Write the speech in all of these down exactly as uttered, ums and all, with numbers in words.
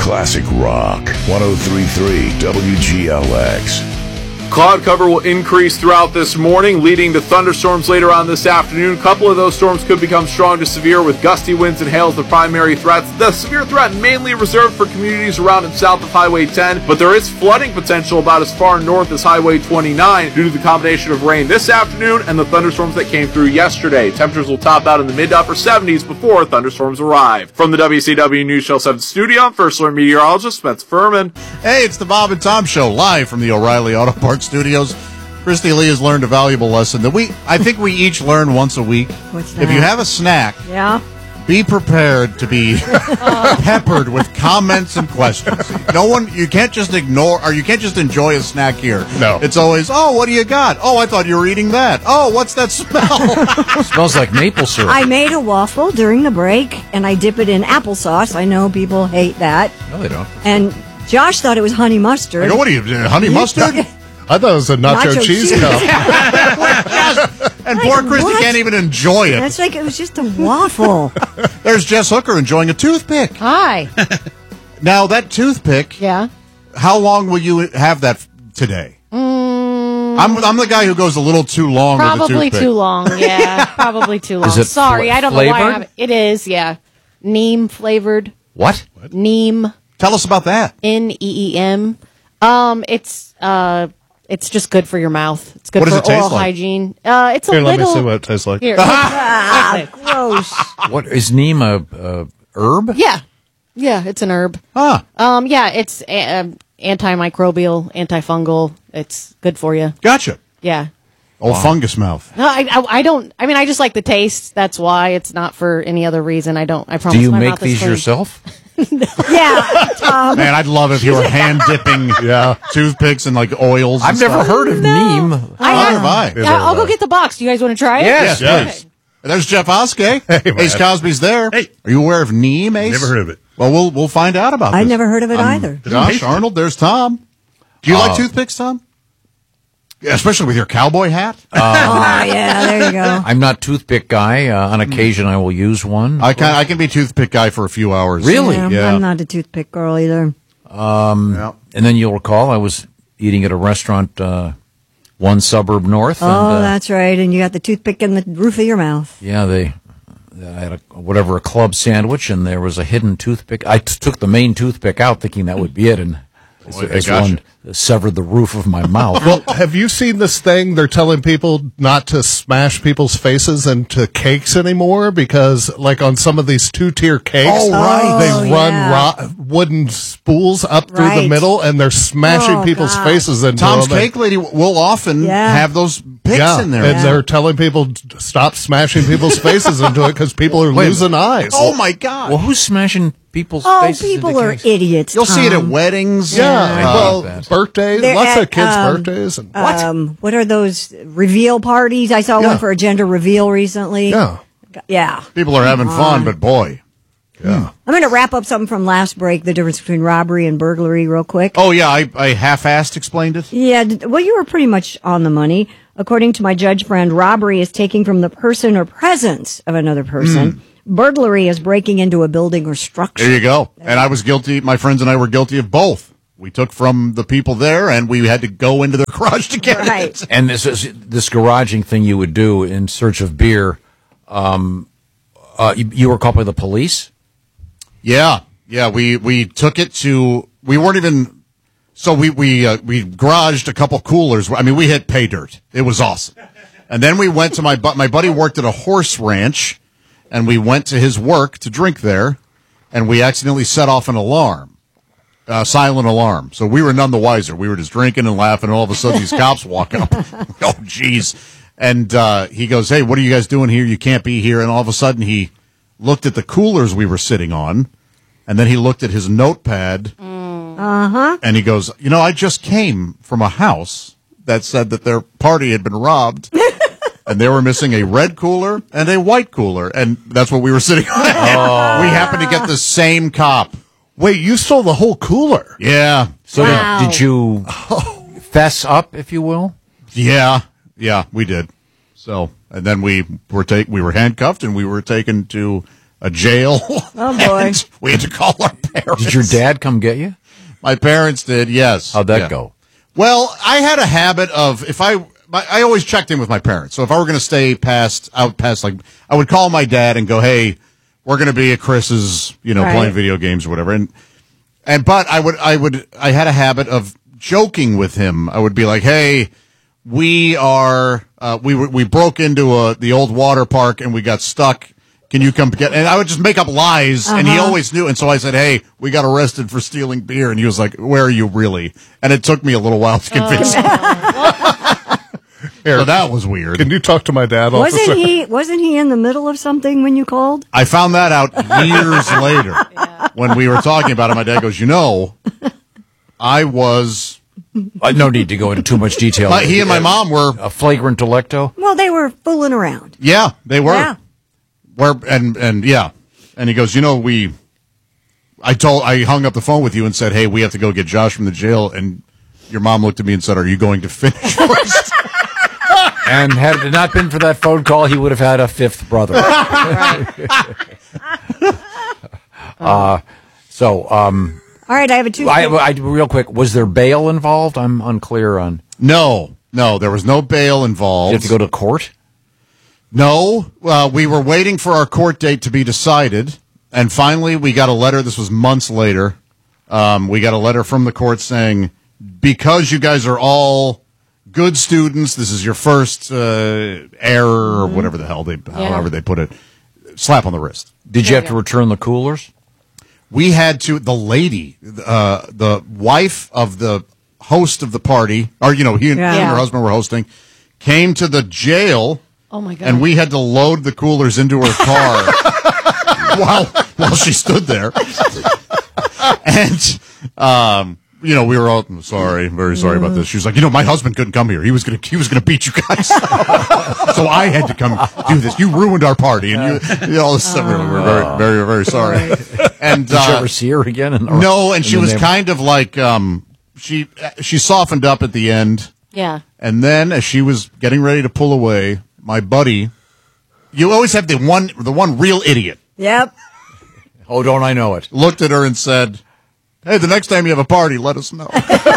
classic rock. one oh three point three W G L X. Cloud cover will increase throughout this morning, leading to thunderstorms later on this afternoon. A couple of those storms could become strong to severe, with gusty winds and hail as the primary threats. The severe threat mainly reserved for communities around and south of Highway ten, but there is flooding potential about as far north as Highway twenty-nine due to the combination of rain this afternoon and the thunderstorms that came through yesterday. Temperatures will top out in the mid to upper seventies before thunderstorms arrive. From the W C W News Channel seven studio, I'm First Alert meteorologist Spencer Furman. Hey, it's the Bob and Tom Show, live from the O'Reilly Auto Parts Studios. Christy Lee has learned a valuable lesson that we, I think we each learn once a week. What's that? If you have a snack, yeah, be prepared to be peppered with comments and questions. No one, you can't just ignore, or you can't just enjoy a snack here. No. It's always, oh, what do you got? Oh, I thought you were eating that. Oh, what's that smell? It smells like maple syrup. I made a waffle during the break, and I dip it in applesauce. I know people hate that. No, they don't. And Josh thought it was honey mustard. I go, what are you, honey mustard? I thought it was a nacho, Nacho cheese, cheese. cup. And Like, poor Christy what? can't even enjoy it. That's like it was just a waffle. There's Jess Hooker enjoying a toothpick. Hi. Now, that toothpick, Yeah. how long will you have that f- today? Mm, I'm, I'm the guy who goes a little too long with the probably toothpick. too long. Yeah, probably too long. Is it Sorry, fla- I don't know why I flavored? have it. It is, yeah. Neem flavored. What? Neem. Tell us about that. N E E M. Um, it's uh, it's just good for your mouth. It's good What does for it taste oral like? hygiene. Uh, it's a Here, let little. me see what it tastes like. Here. Ah, gross. What is neem a, a herb? Yeah, yeah, it's an herb. Ah, Um, yeah, it's uh, antimicrobial, antifungal. It's good for you. gotcha. Yeah. Old fungus mouth. No, I, I, I don't. I mean, I just like the taste. That's why. It's not for any other reason. I don't. I promise. Do you my make mouth is these clean. yourself? Yeah, Tom. Man, I'd love if you were hand dipping Yeah. toothpicks and like oils. and I've never stuff. heard of neem. I Neither have. have I. Neither Yeah, I'll have go I. get the box. Do you guys want to try it? Yes, Yes, yes. please. There's Jeff Oskey. Hey, man. Ace Cosby's there. Hey. Are you aware of neem, Ace? Never heard of it. Well, we'll we'll find out about I'd this. never heard of it Um, either. Josh Arnold, there's Tom. Do you Uh, like toothpicks, Tom? Yeah, especially with your cowboy hat. Oh, yeah, there you go. I'm not toothpick guy. Uh, on occasion, I will use one. I can I can be toothpick guy for a few hours. Really? Yeah, Yeah. I'm not a toothpick girl either. Yeah. And then you'll recall I was eating at a restaurant uh, one suburb north. Oh, and, uh, that's right. And you got the toothpick in the roof of your mouth. Yeah, they. I had a whatever a club sandwich, and there was a hidden toothpick. I t- took the main toothpick out, thinking that would be it, and as, Boy, they as got one severed the roof of my mouth. Well, have you seen this thing? They're telling people not to smash people's faces into cakes anymore because, like, on some of these two-tier cakes, Oh, right. they Oh, run yeah. ro- wooden spools up through the Right. middle, and they're smashing Oh, people's God. faces into Tom's them. Cake Lady will often Yeah. have those picks Yeah, in there. and they're telling people to stop smashing people's faces into it because people are Wait a losing eyes. Oh my God! Well, who's smashing people's Oh, faces? people into are cakes? idiots. You'll see it at Tom. weddings. yeah, I well, hate that. birthdays, They're lots at, of kids' um, birthdays, and Um, what are those reveal parties? I saw Yeah. one for a gender reveal recently. yeah, Yeah. People are having fun, but boy. yeah. I'm going to wrap up something from last break, the difference between robbery and burglary real quick. Oh yeah, I, I half-assed explained it. Yeah, d- well, you were pretty much on the money. According to my judge friend, robbery is taking from the person or presence of another person. Burglary is breaking into a building or structure. There you go. And I was guilty. My friends and I were guilty of both. We took from the people there, and we had to go into their garage to get Right. it. And this is this garaging thing you would do in search of beer. Um, uh, you, you were called by the police. Yeah, yeah. We we took it to. We weren't even. So we we uh, we garaged a couple coolers. I mean, we hit pay dirt. It was awesome. And then we went to my bu- my buddy worked at a horse ranch, and we went to his work to drink there, and we accidentally set off an alarm, a silent alarm. So we were none the wiser. We were just drinking and laughing, and all of a sudden these cops walk up. Oh, jeez. And uh, he goes, "Hey, what are you guys doing here? You can't be here." And all of a sudden he looked at the coolers we were sitting on, and then he looked at his notepad, Uh-huh. and he goes, "You know, I just came from a house that said that their party had been robbed." And they were missing a red cooler and a white cooler, and that's what we were sitting on. We happened to get the same cop. Wait, you stole the whole cooler? Yeah. So Wow. did, did you fess up, if you will? Yeah, yeah, we did. So, and then we were take we were handcuffed and we were taken to a jail. Oh, boy. And we had to call our parents. Did your dad come get you? My parents did, yes. How'd that Yeah. go? Well, I had a habit of, if I, my, I always checked in with my parents. So if I were going to stay past, out past, like, I would call my dad and go, hey, we're going to be at Chris's, you know, Right. playing video games or whatever. And, and, but I would, I would, I had a habit of joking with him. I would be like, hey, we are, uh, we were, we broke into a, the old water park and we got stuck. Can you come get, and I would just make up lies and he always knew. And so I said, hey, we got arrested for stealing beer. And he was like, where are you really? And it took me a little while to convince him. So that was weird. Can you talk to my dad, officer? Wasn't he? Wasn't he in the middle of something when you called? I found that out years later when we were talking about it. My dad goes, you know, I was, Uh, no need to go into too much detail. my, he and my mom were, A flagrant delicto? Well, they were fooling around. yeah, they were. Yeah. Where, and, and yeah. And he goes, you know, we, I told, I hung up the phone with you and said, hey, we have to go get Josh from the jail. And your mom looked at me and said, are you going to finish first? And had it not been for that phone call, he would have had a fifth brother. uh, so, um, All right, I have a two. I, I, real quick, was there bail involved? I'm unclear on. No, no, there was no bail Did involved. you have to go to court? No, uh, we were waiting for our court date to be decided, and finally we got a letter. This was months later. Um, we got a letter from the court saying, because you guys are all good students, this is your first uh, error or whatever the hell they, however they put it, slap on the wrist. Did you have to return the coolers? We had to, the lady, uh, the wife of the host of the party, or, you know, he and, Yeah. he and her Yeah. husband were hosting, came to the jail. Oh my God. And we had to load the coolers into her car while while she stood there. And um, you know, we were all sorry, very sorry about this. She was like, you know, my husband couldn't come here. He was gonna he was gonna beat you guys. So I had to come do this. You ruined our party, and you, you know, all this stuff. We were very, very, very sorry. And Did you uh, ever see her again? In, no, and in she the was neighbor- kind of like um, she she softened up at the end. Yeah. And then, as she was getting ready to pull away, my buddy, you always have the one, the one real idiot, Yep. Oh, don't I know it? looked at her and said, hey, the next time you have a party, let us know.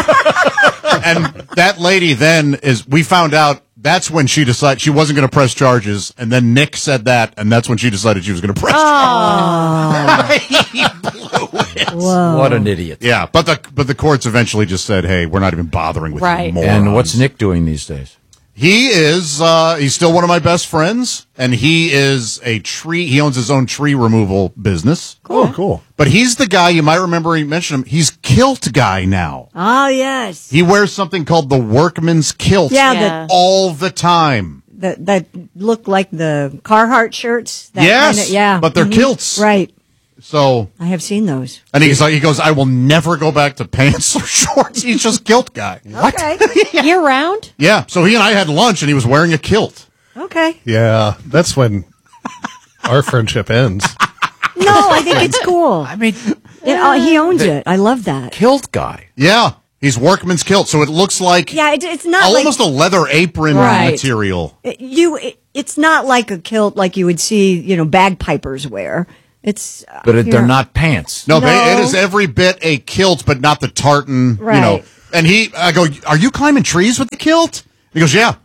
And that lady then is, we found out that's when she decided she wasn't going to press charges. And then Nick said that, and that's when she decided she was going to press charges. He blew it. Whoa. What an idiot. Yeah, but the but the courts eventually just said, hey, we're not even bothering with Right. you more. And what's Nick doing these days? He is, uh, he's still one of my best friends, and he is a tree, he owns his own tree removal business. Oh, cool. But he's the guy, you might remember he mentioned him, he's kilt guy now. Oh yes. He wears something called the workman's kilt Yeah, Yeah. all the time. That that look like the Carhartt shirts. That Yes, kinda- yeah. but they're Mhm. kilts. Right. So, I have seen those. and he's like, he goes, I will never go back to pants or shorts. He's just kilt guy. Okay. Year round? Yeah, so he and I had lunch, and he was wearing a kilt. Okay. Yeah, that's when our friendship ends. No, I think it's cool. I mean, It- uh, he owns it. I love that. kilt guy. Yeah, he's workman's kilt, so it looks like Yeah, it, it's not almost like a leather apron Right. material. it- you. It, it's not like a kilt like you would see, you know, bagpipers wear. It's uh, But it, they're here. not pants. No, No. But it is every bit a kilt, but not the tartan. You know, Right. and he, I go, are you climbing trees with the kilt? He goes, yeah.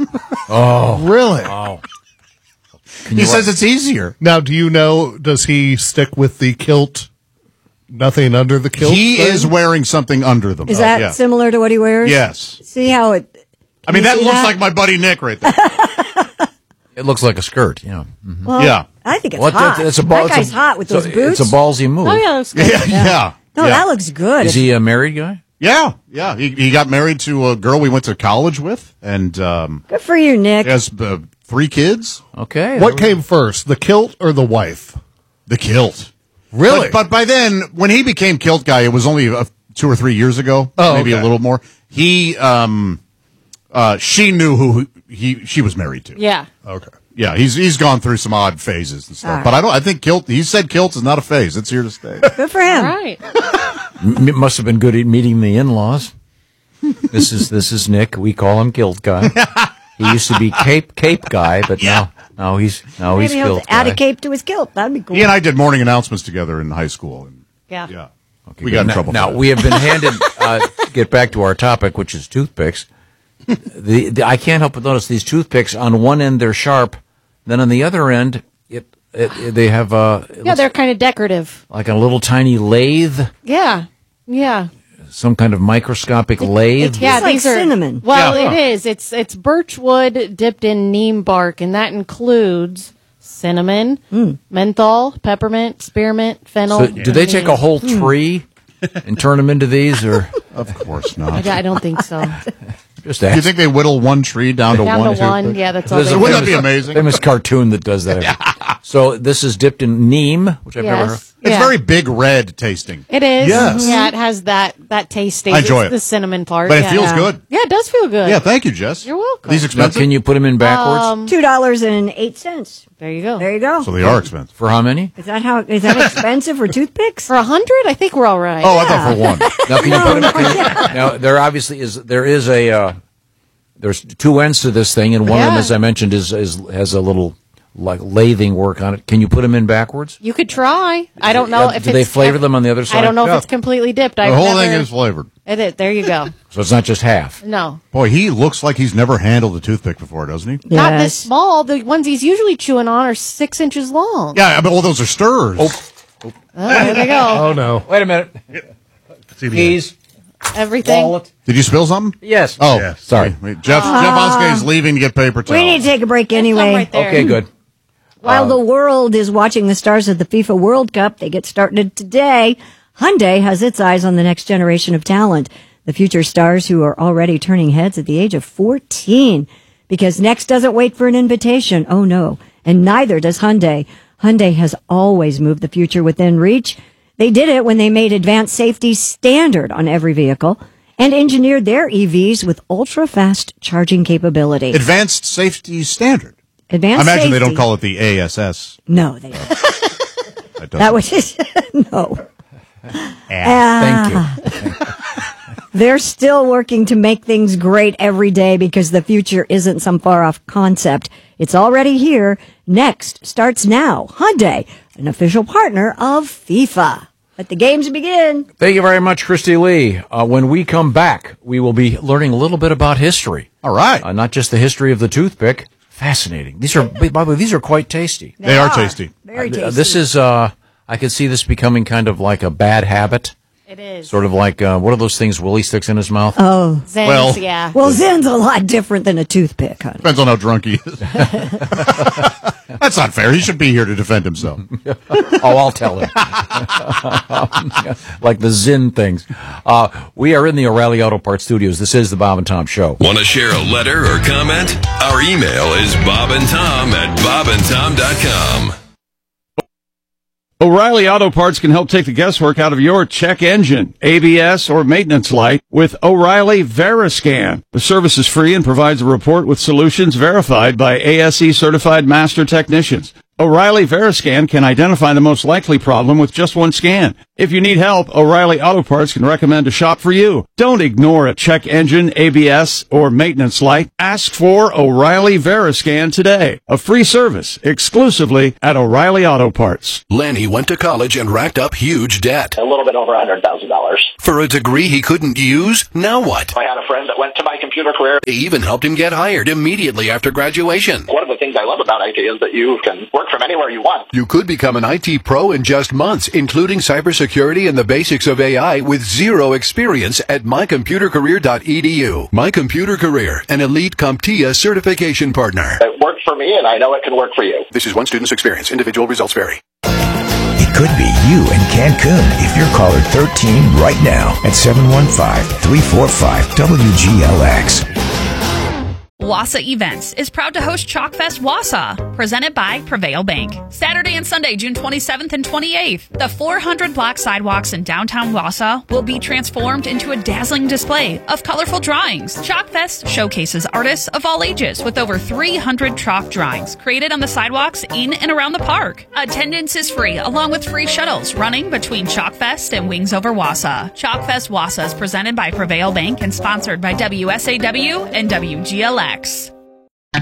Really? Can He you says it's easier. Now, do you know, does he stick with the kilt, nothing under the kilt? He thing? is wearing something under them. Is though, that yeah. similar to what he wears? Yes. See how it? I mean, you that see looks that? like my buddy Nick right there. It looks like a skirt, you know. Well, Yeah. I think it's Well, hot. that- it's a ball- that it's guy's a- hot with so those boots. It's a ballsy move. Oh, yeah. That's good. Yeah, yeah. No, yeah. that looks good. Is he a married guy? Yeah, yeah. He, he got married to a girl we went to college with, and um, Good for you, Nick. has uh, three kids. Okay. What came first, the kilt or the wife? The kilt. Really? But, but by then, when he became kilt guy, it was only uh, two or three years ago, Oh, maybe okay. a little more. He, um, uh, she knew who he she was married to. Yeah. Okay. Yeah, he's he's gone through some odd phases and stuff. All right. But I don't. I think kilt. He said kilt is not a phase. It's here to stay. Good for him. All right. M- it must have been good at meeting the in-laws. This is this is Nick. We call him Kilt Guy. He used to be Cape Cape guy, but now now he's now Maybe he's he'll kilt add guy. a cape to his kilt. That'd be cool. He and I did morning announcements together in high school. And, Yeah. yeah. Okay, we good. got in now, trouble. Now for that. we have been handed. Uh, to get back to our topic, which is toothpicks. the, the I can't help but notice these toothpicks. On one end they're sharp, then on the other end it, it, it they have uh it Yeah, looks they're kind of decorative. like a little tiny lathe, Yeah. Yeah. some kind of microscopic lathe. Yeah, It's like these are cinnamon. Well, Yeah. it is. It's it's birch wood dipped in neem bark, and that includes cinnamon, menthol, peppermint, spearmint, fennel. So do they take a whole tree and turn them into these, or Of course not. I, I don't think so. just Do you ask? think they whittle one tree down to Down one? to one. toothpick? Yeah, that's all. There's They a do. Wouldn't that be famous- amazing? Famous cartoon that does that. So this is dipped in neem, which I've never heard. Yes. It's Yeah. very big red tasting. It is. Yes. Yeah, it has that that taste. I enjoy it's it. The cinnamon part. But it yeah. feels Yeah. good. Yeah, it does feel good. Yeah, thank you, Jess. You're welcome. These Now, expensive? can you put them in backwards? Um, Two dollars and eight cents. There you go. There you go. so they are expensive. For how many? Is that how? Is that expensive for toothpicks? For a hundred, I think we're all right. Oh, I thought for one. Now, can you put them? Can you, now, there obviously is there is a uh, there's two ends to this thing, and one of them, Yeah. as I mentioned, is is has a little like lathing work on it. Can you put them in backwards? You could try. I don't know Yeah, if do they it's, flavor them on the other side? I don't know Yeah. if it's completely dipped. The I've whole never, thing is flavored. It is. There you go. So it's not just half. No, Boy, he looks like he's never handled a toothpick before, doesn't he? not this Yes. small. The ones he's usually chewing on are six inches long. Yeah, I mean, all those are stirs. Oh, there they go. Oh no. Wait a minute. Keys, Everything. wallet. Did you spill something? Yes. Oh, Yeah. Sorry. Wait, Jeff, Jeff Oskey is leaving to get paper towels. We need to take a break Some anyway. right there. Okay, good. While the world is watching the stars of the FIFA World Cup, they get started today. Hyundai has its eyes on the next generation of talent, the future stars who are already turning heads at the age of fourteen. Because next doesn't wait for an invitation. Oh no. And neither does Hyundai. Hyundai has always moved the future within reach. They did it when they made advanced safety standard on every vehicle and engineered their E Vs with ultra-fast charging capability. Advanced safety standard. Advanced I imagine they don't safety- call it the A S S. No, they don't. That, That doesn't- was no. Thank you. They're still working to make things great every day because the future isn't some far off concept. It's already here. Next starts now. Hyundai, an official partner of FIFA. Let the games begin. Thank you very much, Christy Lee. Uh, when we come back, we will be learning a little bit about history. All right. Uh, not just the history of the toothpick. Fascinating. These are, by the way, these are quite tasty. They are tasty. Very Uh, tasty. This is, uh, I could see this becoming kind of like a bad habit. It is. Sort of like, uh, what are those things Willie sticks in his mouth? Oh. Zens, Well- yeah. Well, Zen's a lot different than a toothpick, honey. Depends on how drunk he is. That's not fair. He should be here to defend himself. Oh, I'll tell him. Like the Zin things. Uh, we are in the O'Reilly Auto Parts studios. This is the Bob and Tom Show. Want to share a letter or comment? Our email is bobandtom at bobandtom dot com. O'Reilly Auto Parts can help take the guesswork out of your check engine, A B S, or maintenance light with O'Reilly Veriscan. The service is free and provides a report with solutions verified by A S E certified master technicians. O'Reilly Veriscan can identify the most likely problem with just one scan. If you need help, O'Reilly Auto Parts can recommend a shop for you. Don't ignore a check engine, A B S, or maintenance light. Ask for O'Reilly Veriscan today. A free service exclusively at O'Reilly Auto Parts. Lenny went to college and racked up huge debt. A little bit over one hundred thousand dollars. For a degree he couldn't use? Now what? I had a friend that went to my computer career. They even helped him get hired immediately after graduation. One of the things I love about I T is that you can work from anywhere you want. You could become an I T pro in just months, including cybersecurity and the basics of A I with zero experience at my computer career dot e d u. My Computer Career, an elite CompTIA certification partner. It worked for me, and I know it can work for you. This is one student's experience. Individual results vary. It could be you in Cancun if you're caller thirteen right now at seven one five, three four five, W G L X. Wausau Events is proud to host Chalkfest Wausau, presented by Prevail Bank. Saturday and Sunday, June twenty-seventh and twenty-eighth, the four hundred block sidewalks in downtown Wausau will be transformed into a dazzling display of colorful drawings. Chalkfest showcases artists of all ages with over three hundred chalk drawings created on the sidewalks in and around the park. Attendance is free, along with free shuttles running between Chalkfest and Wings Over Wausau. Chalkfest Wausau is presented by Prevail Bank and sponsored by W S A W and W G L X.